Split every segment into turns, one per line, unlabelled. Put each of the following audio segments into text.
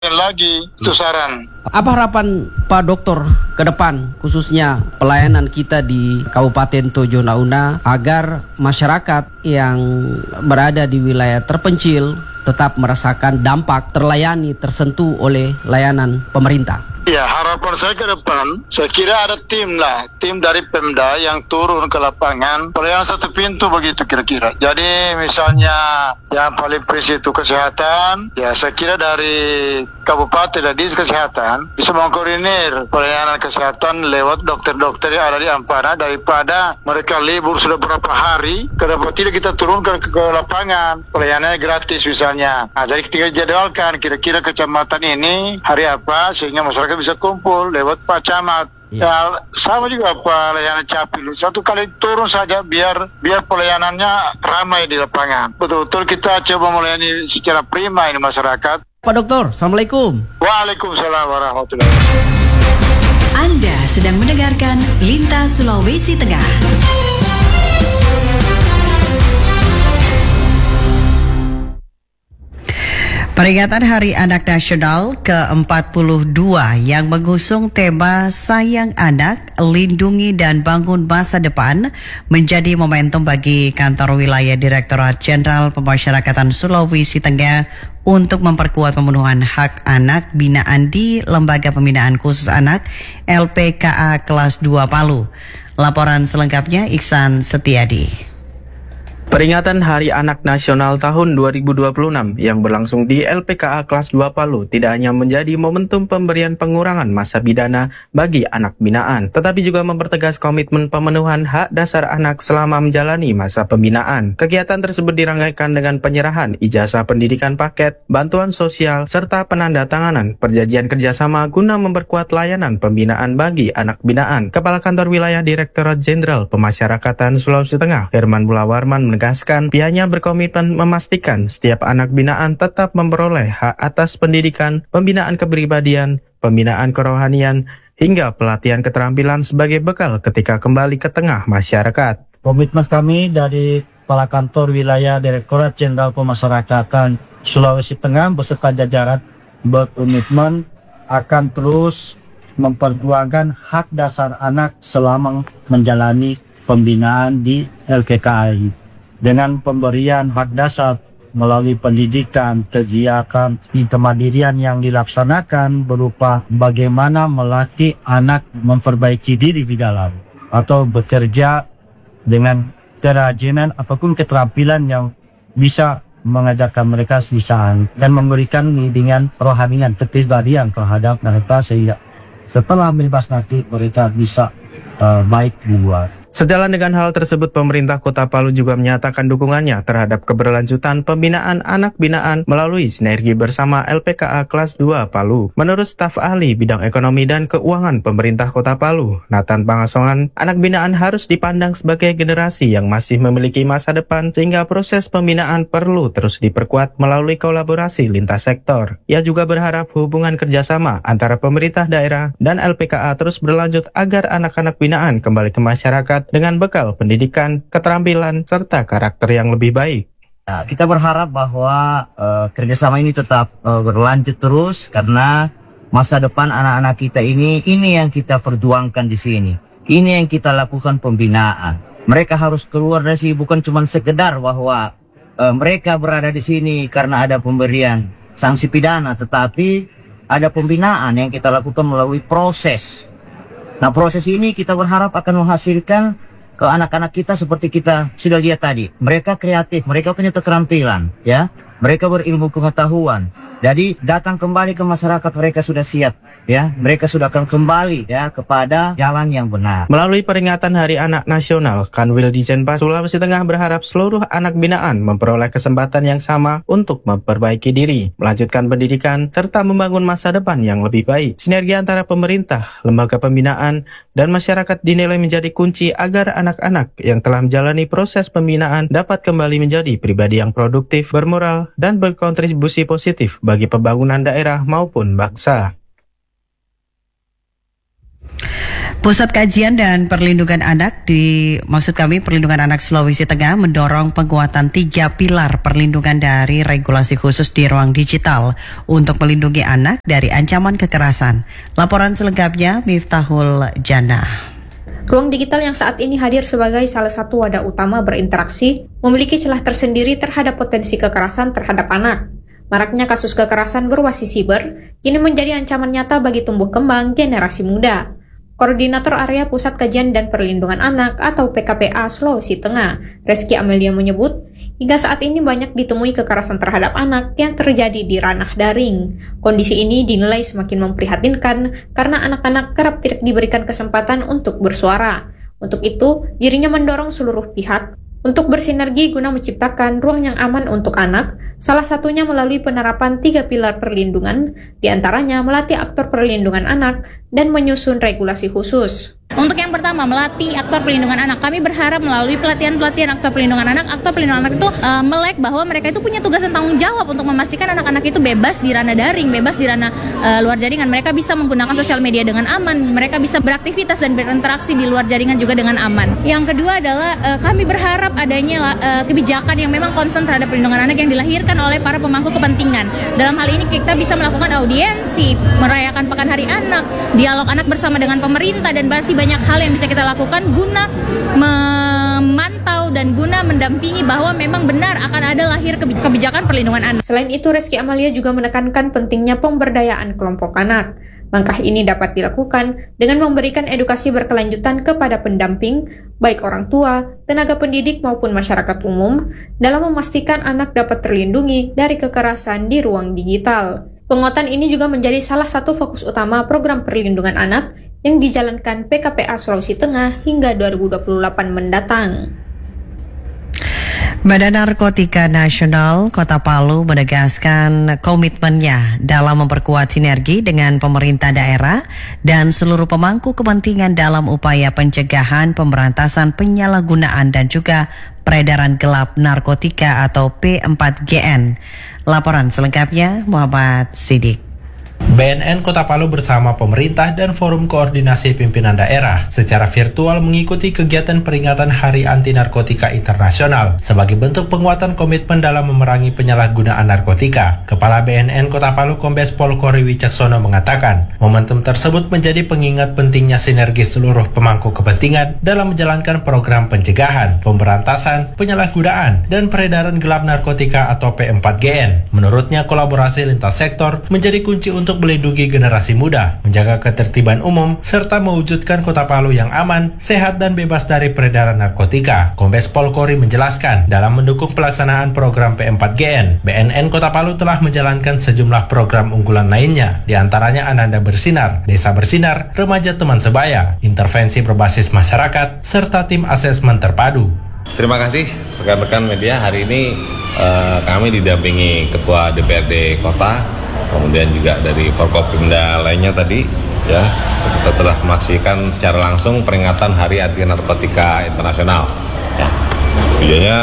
lagi itu saran.
Apa harapan Pak Dokter ke depan, khususnya pelayanan kita di Kabupaten Tojo Una, agar masyarakat yang berada di wilayah terpencil tetap merasakan dampak, terlayani, tersentuh oleh layanan pemerintah?
Ya, harapan saya ke depan, saya kira ada tim dari Pemda yang turun ke lapangan, pelayanan satu pintu begitu kira-kira. Jadi misalnya yang paling prinsip itu kesehatan, ya saya kira dari Kabupaten dan Dinas Kesehatan bisa mengkoordinir pelayanan kesehatan lewat dokter-dokter yang ada di Ampana, daripada mereka libur sudah berapa hari, kenapa tidak kita turunkan ke lapangan, pelayanannya gratis misalnya. Nah, jadi tinggal jadwalkan kira-kira kecamatan ini hari apa, sehingga masyarakat bisa kumpul lewat Pak Camat. Ya, sama juga pelayanan Capil. Satu kali turun saja biar pelayanannya ramai di lapangan. Betul-betul kita coba melayani secara prima ini masyarakat.
Pak Dokter, Assalamualaikum.
Waalaikumsalam warahmatullahi wabarakatuh.
Anda sedang mendengarkan Lintas Sulawesi Tengah. Peringatan Hari Anak Nasional ke-42 yang mengusung tema Sayang Anak, Lindungi dan Bangun Masa Depan menjadi momentum bagi Kantor Wilayah Direktorat Jenderal Pemasyarakatan Sulawesi Tengah untuk memperkuat pemenuhan hak anak binaan di Lembaga Pembinaan Khusus Anak LPKA Kelas 2 Palu. Laporan selengkapnya Iksan Setiadi.
Peringatan Hari Anak Nasional tahun 2026 yang berlangsung di LPKA Kelas 2 Palu tidak hanya menjadi momentum pemberian pengurangan masa pidana bagi anak binaan, tetapi juga mempertegas komitmen pemenuhan hak dasar anak selama menjalani masa pembinaan. Kegiatan tersebut dirangkaikan dengan penyerahan ijazah pendidikan paket, bantuan sosial, serta penandatanganan perjanjian kerjasama guna memperkuat layanan pembinaan bagi anak binaan. Kepala Kantor Wilayah Direktorat Jenderal Pemasyarakatan Sulawesi Tengah, Herman Bulawarman, menegaskan pihaknya berkomitmen memastikan setiap anak binaan tetap memperoleh hak atas pendidikan, pembinaan kepribadian, pembinaan kerohanian, hingga pelatihan keterampilan sebagai bekal ketika kembali ke tengah masyarakat.
Komitmen kami dari Kepala Kantor Wilayah Direktorat Jenderal Pemasyarakatan Sulawesi Tengah beserta jajaran berkomitmen akan terus memperjuangkan hak dasar anak selama menjalani pembinaan di LKKI. Dengan pemberian hak dasar melalui pendidikan, kegiatan kemandirian yang dilaksanakan berupa bagaimana melatih anak memperbaiki diri di dalam atau bekerja dengan kerajinan apapun keterampilan yang bisa mengajarkan mereka sisaan dan memberikan bimbingan rohanian kepribadian terhadap mereka sehingga setelah bebas nanti mereka bisa baik buat.
Sejalan dengan hal tersebut, pemerintah Kota Palu juga menyatakan dukungannya terhadap keberlanjutan pembinaan anak binaan melalui sinergi bersama LPKA Kelas 2 Palu. Menurut staf ahli bidang ekonomi dan keuangan pemerintah Kota Palu, Nathan Pangasongan, anak binaan harus dipandang sebagai generasi yang masih memiliki masa depan sehingga proses pembinaan perlu terus diperkuat melalui kolaborasi lintas sektor. Ia juga berharap hubungan kerjasama antara pemerintah daerah dan LPKA terus berlanjut agar anak-anak binaan kembali ke masyarakat dengan bekal pendidikan, keterampilan, serta karakter yang lebih baik.
Nah, kita berharap bahwa kerjasama ini tetap berlanjut terus karena masa depan anak-anak kita ini yang kita perjuangkan di sini. Ini yang kita lakukan pembinaan. Mereka harus keluar dari sini bukan cuma sekedar bahwa mereka berada di sini karena ada pemberian sanksi pidana, tetapi ada pembinaan yang kita lakukan melalui proses. Nah, proses ini kita berharap akan menghasilkan ke anak-anak kita seperti kita sudah lihat tadi. Mereka kreatif, mereka punya keterampilan, ya. Mereka berilmu pengetahuan. Jadi datang kembali ke masyarakat mereka sudah siap, ya. Mereka sudah akan kembali ya kepada jalan yang benar.
Melalui peringatan Hari Anak Nasional, Kanwil Dijenpas Sulawesi Tengah berharap seluruh anak binaan memperoleh kesempatan yang sama untuk memperbaiki diri, melanjutkan pendidikan, serta membangun masa depan yang lebih baik. Sinergi antara pemerintah, lembaga pembinaan, dan masyarakat dinilai menjadi kunci agar anak-anak yang telah menjalani proses pembinaan dapat kembali menjadi pribadi yang produktif, bermoral, dan berkontribusi positif bagi pembangunan daerah maupun bangsa.
Pusat Kajian dan Perlindungan Anak Perlindungan Anak Sulawesi Tengah mendorong penguatan 3 pilar perlindungan dari regulasi khusus di ruang digital untuk melindungi anak dari ancaman kekerasan. Laporan selengkapnya Miftahul Jannah.
Ruang digital yang saat ini hadir sebagai salah satu wadah utama berinteraksi memiliki celah tersendiri terhadap potensi kekerasan terhadap anak. Maraknya kasus kekerasan berbasis siber kini menjadi ancaman nyata bagi tumbuh kembang generasi muda. Koordinator Area Pusat Kajian dan Perlindungan Anak atau PKPA Sulawesi Tengah, Reski Amelia menyebut, hingga saat ini banyak ditemui kekerasan terhadap anak yang terjadi di ranah daring. Kondisi ini dinilai semakin memprihatinkan karena anak-anak kerap tidak diberikan kesempatan untuk bersuara. Untuk itu, dirinya mendorong seluruh pihak untuk bersinergi guna menciptakan ruang yang aman untuk anak, salah satunya melalui penerapan 3 pilar perlindungan, diantaranya melatih aktor perlindungan anak dan menyusun regulasi khusus.
Untuk yang pertama, melatih aktor perlindungan anak. Kami berharap melalui pelatihan aktor perlindungan anak itu melek bahwa mereka itu punya tugas dan tanggung jawab untuk memastikan anak-anak itu bebas di ranah daring, bebas di ranah luar jaringan. Mereka bisa menggunakan sosial media dengan aman, mereka bisa beraktivitas dan berinteraksi di luar jaringan juga dengan aman. Yang kedua adalah kami berharap adanya kebijakan yang memang concern terhadap perlindungan anak yang dilahirkan oleh para pemangku kepentingan. Dalam hal ini kita bisa melakukan audiensi, merayakan Pekan Hari Anak, dialog anak bersama dengan pemerintah, dan masih banyak hal yang bisa kita lakukan guna memantau dan guna mendampingi bahwa memang benar akan ada lahir kebijakan perlindungan anak.
Selain itu, Reski Amalia juga menekankan pentingnya pemberdayaan kelompok anak. Langkah ini dapat dilakukan dengan memberikan edukasi berkelanjutan kepada pendamping, baik orang tua, tenaga pendidik maupun masyarakat umum, dalam memastikan anak dapat terlindungi dari kekerasan di ruang digital. Penguatan ini juga menjadi salah satu fokus utama program perlindungan anak yang dijalankan PKPA Sulawesi Tengah hingga 2028 mendatang.
Badan Narkotika Nasional Kota Palu menegaskan komitmennya dalam memperkuat sinergi dengan pemerintah daerah dan seluruh pemangku kepentingan dalam upaya pencegahan, pemberantasan penyalahgunaan dan juga peredaran gelap narkotika atau P4GN. Laporan selengkapnya Muhammad Sidik.
BNN Kota Palu bersama pemerintah dan Forum Koordinasi Pimpinan Daerah secara virtual mengikuti kegiatan peringatan Hari Anti Narkotika Internasional sebagai bentuk penguatan komitmen dalam memerangi penyalahgunaan narkotika. Kepala BNN Kota Palu Kombes Pol Kori Wicaksono mengatakan, momentum tersebut menjadi pengingat pentingnya sinergi seluruh pemangku kepentingan dalam menjalankan program pencegahan, pemberantasan, penyalahgunaan, dan peredaran gelap narkotika atau P4GN. Menurutnya, kolaborasi lintas sektor menjadi kunci untuk melindungi generasi muda, menjaga ketertiban umum, serta mewujudkan Kota Palu yang aman, sehat, dan bebas dari peredaran narkotika. Kombes Pol Kori menjelaskan, dalam mendukung pelaksanaan program P4GN, BNN Kota Palu telah menjalankan sejumlah program unggulan lainnya, diantaranya Ananda Bersinar, Desa Bersinar, Remaja Teman Sebaya, intervensi berbasis masyarakat, serta tim asesmen terpadu.
Terima kasih rekan-rekan media. Hari ini kami didampingi Ketua DPRD Kota, kemudian juga dari Forkopimda lainnya tadi, ya, kita telah memaksikan secara langsung peringatan Hari Anti Narkotika Internasional. Ya, tujuannya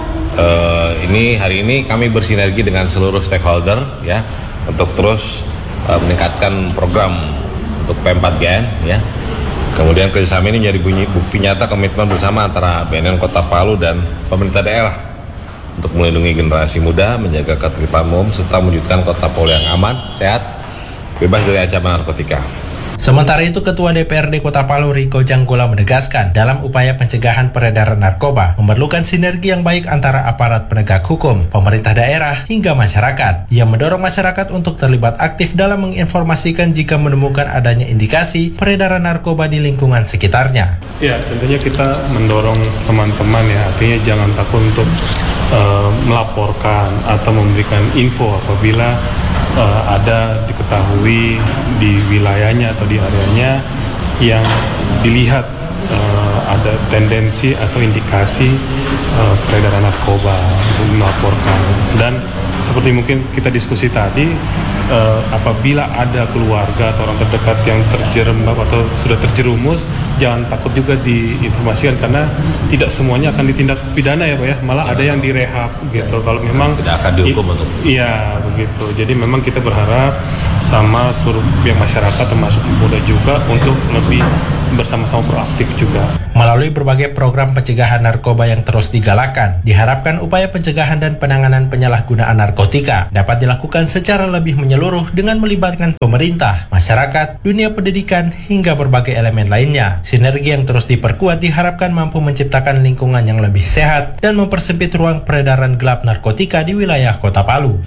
hari ini kami bersinergi dengan seluruh stakeholder, ya, untuk terus meningkatkan program untuk P4GN, ya. Kemudian kerjasama ini menjadi bukti nyata komitmen bersama antara BNN Kota Palu dan pemerintah daerah untuk melindungi generasi muda, menjaga ketertiban umum, serta mewujudkan Kota Palu yang aman, sehat, bebas dari ancaman narkotika.
Sementara itu, Ketua DPRD Kota Palu Riko Janggola menegaskan, dalam upaya pencegahan peredaran narkoba, memerlukan sinergi yang baik antara aparat penegak hukum, pemerintah daerah, hingga masyarakat. Ia mendorong masyarakat untuk terlibat aktif dalam menginformasikan jika menemukan adanya indikasi peredaran narkoba di lingkungan sekitarnya.
Ya, tentunya kita mendorong teman-teman, ya, artinya jangan takut untuk melaporkan atau memberikan info apabila ada diketahui di wilayahnya atau di areanya yang dilihat ada tendensi atau indikasi peredaran narkoba, untuk melaporkan. Dan seperti mungkin kita diskusi tadi, apabila ada keluarga atau orang terdekat yang terjerembab atau sudah terjerumus, jangan takut juga diinformasikan, karena tidak semuanya akan ditindak pidana, ya Pak, ya, malah ada yang direhab gitu. Kalau memang
tidak akan dihukum untuk
iya begitu. Jadi memang kita berharap sama sama seluruh pihak masyarakat termasuk Polda juga untuk lebih bersama-sama proaktif juga.
Melalui berbagai program pencegahan narkoba yang terus digalakan, diharapkan upaya pencegahan dan penanganan penyalahgunaan narkotika dapat dilakukan secara lebih menyeluruh dengan melibatkan pemerintah, masyarakat, dunia pendidikan, hingga berbagai elemen lainnya. Sinergi yang terus diperkuat diharapkan mampu menciptakan lingkungan yang lebih sehat dan mempersempit ruang peredaran gelap narkotika di wilayah Kota Palu.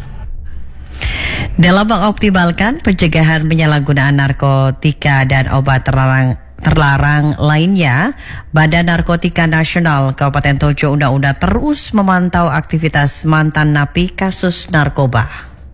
Dalam mengoptimalkan pencegahan penyalahgunaan narkotika dan obat terlarang lainnya, Badan Narkotika Nasional Kabupaten Tojo Una-Una terus memantau aktivitas mantan napi kasus narkoba.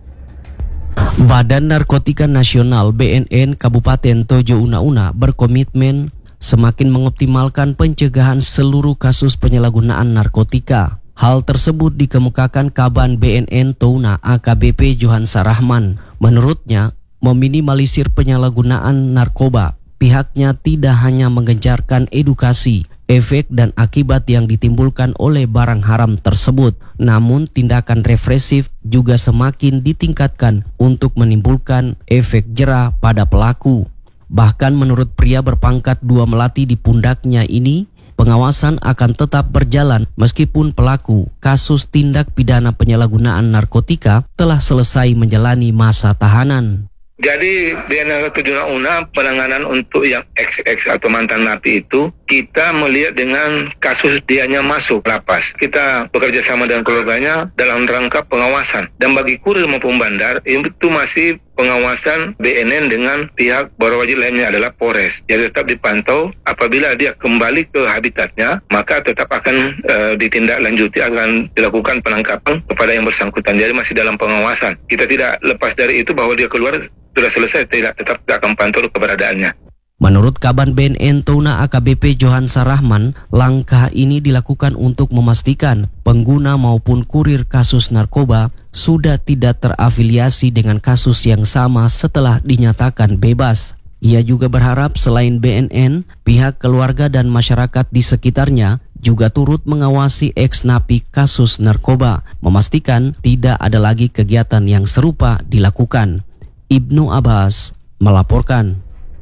Badan Narkotika Nasional BNN Kabupaten Tojo Una-Una berkomitmen semakin mengoptimalkan pencegahan seluruh kasus penyalahgunaan narkotika. Hal tersebut dikemukakan Kaban BNN Touna AKBP Johansa Rahman. Menurutnya, meminimalisir penyalahgunaan narkoba, pihaknya tidak hanya menggencarkan edukasi, efek dan akibat yang ditimbulkan oleh barang haram tersebut, namun tindakan represif juga semakin ditingkatkan untuk menimbulkan efek jera pada pelaku. Bahkan menurut pria berpangkat 2 melati di pundaknya ini, pengawasan akan tetap berjalan meskipun pelaku kasus tindak pidana penyalahgunaan narkotika telah selesai menjalani masa tahanan.
Jadi BNN Una penanganan untuk yang ex atau mantan napi itu kita melihat dengan kasus dianya masuk lapas. Kita bekerja sama dengan keluarganya dalam rangka pengawasan. Dan bagi kurir maupun bandar itu masih pengawasan BNN dengan pihak berwajib lainnya adalah Polres. Jadi tetap dipantau, apabila dia kembali ke habitatnya maka tetap akan ditindaklanjuti, akan dilakukan penangkapan kepada yang bersangkutan. Jadi masih dalam pengawasan. Kita tidak lepas dari itu bahwa dia keluar sudah selesai, tetap akan pantau keberadaannya.
Menurut Kaban BNN Touna AKBP Johansa Rahman, langkah ini dilakukan untuk memastikan pengguna maupun kurir kasus narkoba sudah tidak terafiliasi dengan kasus yang sama setelah dinyatakan bebas. Ia juga berharap selain BNN, pihak keluarga dan masyarakat di sekitarnya juga turut mengawasi ex-napi kasus narkoba, memastikan tidak ada lagi kegiatan yang serupa dilakukan. Ibnu Abbas melaporkan.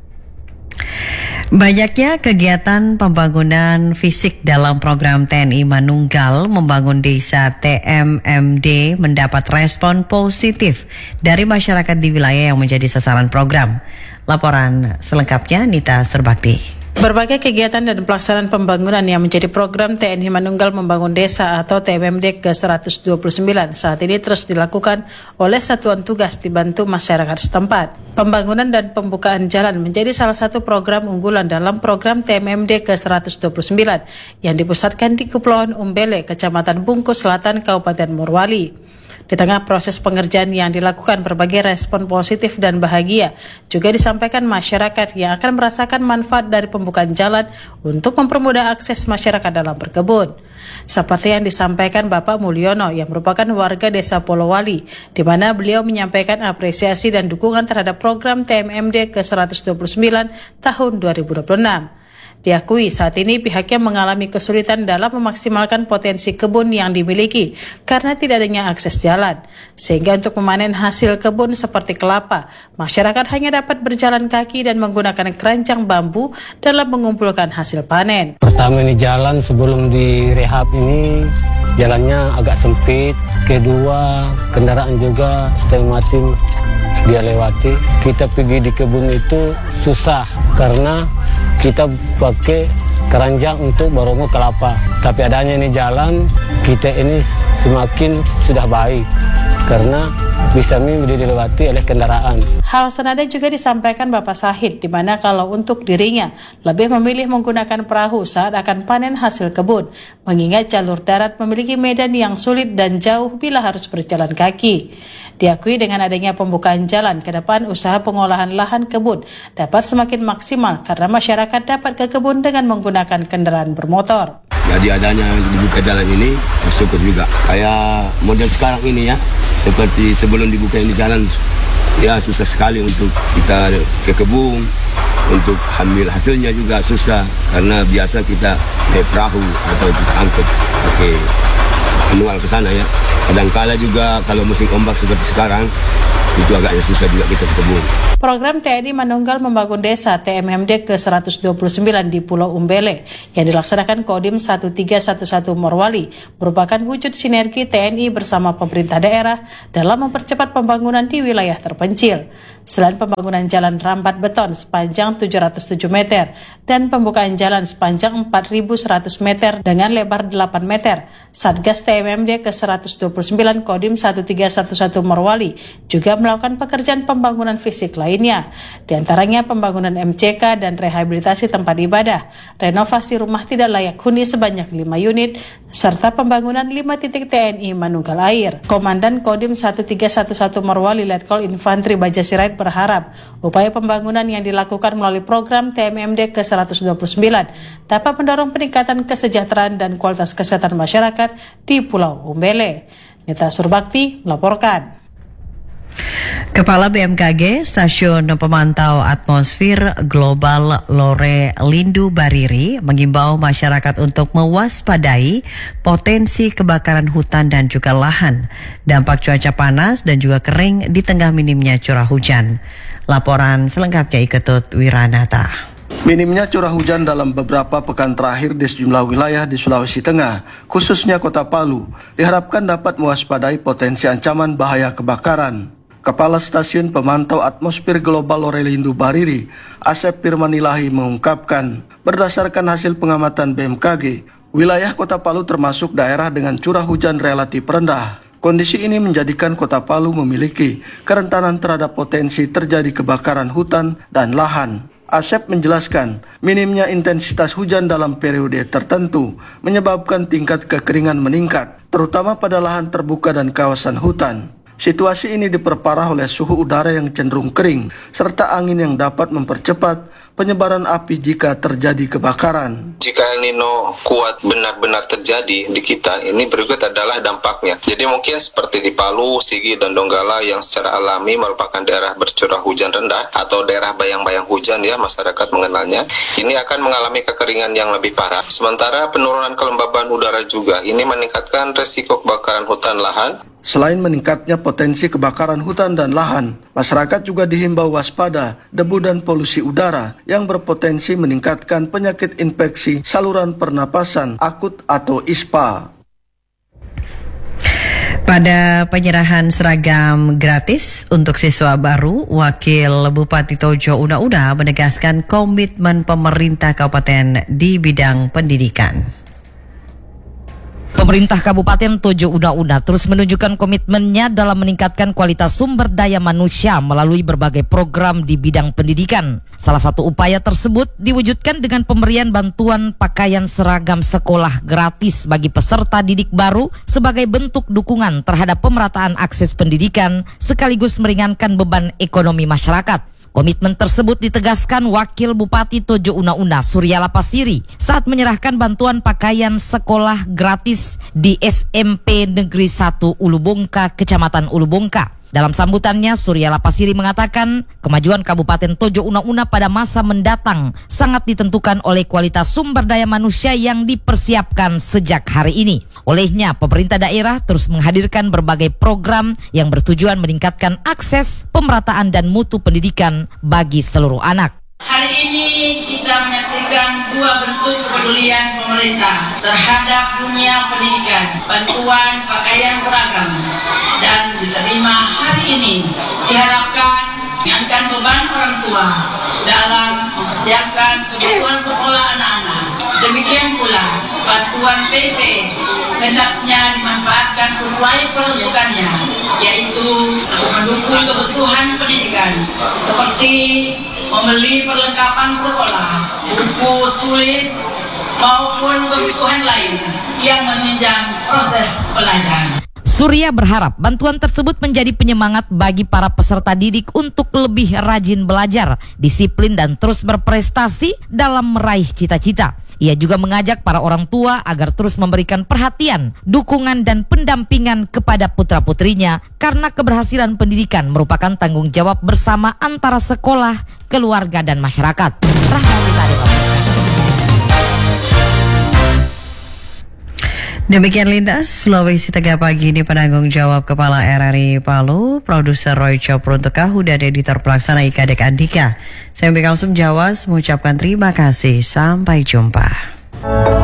Banyaknya kegiatan pembangunan fisik dalam program TNI Manunggal membangun desa TMMD mendapat respon positif dari masyarakat di wilayah yang menjadi sasaran program. Laporan selengkapnya Nita Serbakti.
Berbagai kegiatan dan pelaksanaan pembangunan yang menjadi program TNI Manunggal Membangun Desa atau TMMD ke-129 saat ini terus dilakukan oleh satuan tugas dibantu masyarakat setempat. Pembangunan dan pembukaan jalan menjadi salah satu program unggulan dalam program TMMD ke-129 yang dipusatkan di Kepulauan Umbele, Kecamatan Bungkus Selatan, Kabupaten Morowali. Di tengah proses pengerjaan yang dilakukan, berbagai respon positif dan bahagia juga disampaikan masyarakat yang akan merasakan manfaat dari pembukaan jalan untuk mempermudah akses masyarakat dalam berkebun. Seperti yang disampaikan Bapak Mulyono yang merupakan warga desa Polowali, di mana beliau menyampaikan apresiasi dan dukungan terhadap program TMMD ke-129 tahun 2026. Diakui saat ini pihaknya mengalami kesulitan dalam memaksimalkan potensi kebun yang dimiliki karena tidak adanya akses jalan. Sehingga untuk memanen hasil kebun seperti kelapa, masyarakat hanya dapat berjalan kaki dan menggunakan keranjang bambu dalam mengumpulkan hasil panen.
Pertama ini jalan sebelum direhab ini jalannya agak sempit. Kedua, kendaraan juga setengah mati dia lewati. Kita pergi di kebun itu susah karena kita pakai keranjang untuk barongo kelapa. Tapi adanya ini jalan, kita ini semakin sudah baik karena bisa dilewati oleh kendaraan.
Hal senada juga disampaikan Bapak Sahid, di mana kalau untuk dirinya lebih memilih menggunakan perahu saat akan panen hasil kebun, mengingat jalur darat memiliki medan yang sulit dan jauh bila harus berjalan kaki. Diakui dengan adanya pembukaan jalan ke depan, usaha pengolahan lahan kebun dapat semakin maksimal karena masyarakat dapat ke kebun dengan menggunakan kendaraan bermotor.
Jadi adanya dibuka jalan ini bersyukur juga. Kayak model sekarang ini ya, seperti sebelum dibuka ini jalan, ya susah sekali untuk kita ke kebun, untuk ambil hasilnya juga susah karena biasa kita naik perahu atau kita angkut pakai manual ke sana ya. Kadangkala juga kalau musim ombak seperti sekarang itu agaknya susah juga kita ke kebun.
Program TNI Manunggal Membangun Desa TMMD ke-129 di Pulau Umbele yang dilaksanakan Kodim 1311 Morowali merupakan wujud sinergi TNI bersama pemerintah daerah dalam mempercepat pembangunan di wilayah terpencil. Selain pembangunan jalan rambat beton sepanjang 707 meter dan pembukaan jalan sepanjang 4.100 meter dengan lebar 8 meter, Satgas TMMD ke-129 Kodim 1311 Morowali juga melakukan pekerjaan pembangunan fisik lainnya, di antaranya pembangunan MCK dan rehabilitasi tempat ibadah, renovasi rumah tidak layak huni sebanyak 5 unit, serta pembangunan 5 titik TNI Manunggal Air. Komandan Kodim 1311 Morowali Letkol Infantri Bajasirait berharap upaya pembangunan yang dilakukan melalui program TMMD ke-129 dapat mendorong peningkatan kesejahteraan dan kualitas kesehatan masyarakat di Pulau Umbele. Nita Surbakti melaporkan.
Kepala BMKG Stasiun Pemantau Atmosfer Global Lore Lindu Bariri mengimbau masyarakat untuk mewaspadai potensi kebakaran hutan dan juga lahan, dampak cuaca panas dan juga kering di tengah minimnya curah hujan. Laporan selengkapnya Iketut Wiranata.
Minimnya curah hujan dalam beberapa pekan terakhir di sejumlah wilayah di Sulawesi Tengah, khususnya Kota Palu, diharapkan dapat mewaspadai potensi ancaman bahaya kebakaran. Kepala Stasiun Pemantau Atmosfer Global Lore Lindu Bariri, Asep Firmanilahi mengungkapkan, berdasarkan hasil pengamatan BMKG, wilayah Kota Palu termasuk daerah dengan curah hujan relatif rendah. Kondisi ini menjadikan Kota Palu memiliki kerentanan terhadap potensi terjadi kebakaran hutan dan lahan. Asep menjelaskan, minimnya intensitas hujan dalam periode tertentu menyebabkan tingkat kekeringan meningkat, terutama pada lahan terbuka dan kawasan hutan. Situasi ini diperparah oleh suhu udara yang cenderung kering, serta angin yang dapat mempercepat penyebaran api jika terjadi kebakaran.
Jika El Nino kuat benar-benar terjadi di kita, ini berikut adalah dampaknya. Jadi mungkin seperti di Palu, Sigi, dan Donggala yang secara alami merupakan daerah bercurah hujan rendah atau daerah bayang-bayang hujan ya masyarakat mengenalnya, ini akan mengalami kekeringan yang lebih parah. Sementara penurunan kelembaban udara juga ini meningkatkan resiko kebakaran hutan lahan.
Selain meningkatnya potensi kebakaran hutan dan lahan, masyarakat juga dihimbau waspada debu dan polusi udara yang berpotensi meningkatkan penyakit infeksi saluran pernapasan akut atau ISPA.
Pada penyerahan seragam gratis untuk siswa baru, Wakil Bupati Tojo Una-Una menegaskan komitmen pemerintah kabupaten di bidang pendidikan.
Pemerintah Kabupaten Tojo Una-Una terus menunjukkan komitmennya dalam meningkatkan kualitas sumber daya manusia melalui berbagai program di bidang pendidikan. Salah satu upaya tersebut diwujudkan dengan pemberian bantuan pakaian seragam sekolah gratis bagi peserta didik baru sebagai bentuk dukungan terhadap pemerataan akses pendidikan sekaligus meringankan beban ekonomi masyarakat. Komitmen tersebut ditegaskan Wakil Bupati Tojo Una-Una Suryala Pasiri saat menyerahkan bantuan pakaian sekolah gratis di SMP Negeri 1 Ulubongka, Kecamatan Ulubongka. Dalam sambutannya, Suryala Pasiri mengatakan kemajuan Kabupaten Tojo Una-Una pada masa mendatang sangat ditentukan oleh kualitas sumber daya manusia yang dipersiapkan sejak hari ini. Olehnya, pemerintah daerah terus menghadirkan berbagai program yang bertujuan meningkatkan akses, pemerataan dan mutu pendidikan bagi seluruh anak.
Hari ini kita menyaksikan dua bentuk kepedulian pemerintah terhadap dunia pendidikan, bantuan pakaian seragam, dan diterima hari ini diharapkan meringankan beban orang tua dalam mempersiapkan kebutuhan sekolah anak-anak. Demikian pula bantuan PP hendaknya dimanfaatkan sesuai peruntukannya, yaitu mendukung kebutuhan pendidikan seperti membeli perlengkapan sekolah, buku tulis, maupun kebutuhan lain yang menunjang proses belajar.
Surya berharap bantuan tersebut menjadi penyemangat bagi para peserta didik untuk lebih rajin belajar, disiplin dan terus berprestasi dalam meraih cita-cita. Ia juga mengajak para orang tua agar terus memberikan perhatian, dukungan dan pendampingan kepada putra-putrinya karena keberhasilan pendidikan merupakan tanggung jawab bersama antara sekolah, keluarga dan masyarakat.
Demikian lintas Sulawesi Tengah pagi ini, penanggung jawab Kepala RRI Palu, Produser Roy Chopro untuk Kahu dan Editor Pelaksana Ikadek Andika. Saya Mbak Kalsum Jawas mengucapkan terima kasih. Sampai jumpa.